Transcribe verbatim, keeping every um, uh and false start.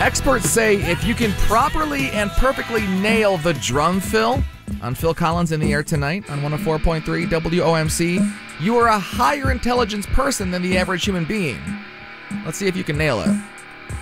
Experts say if you can properly and perfectly nail the drum fill on Phil Collins in the Air Tonight on one oh four point three W O M C, you are a higher intelligence person than the average human being. Let's see if you can nail it.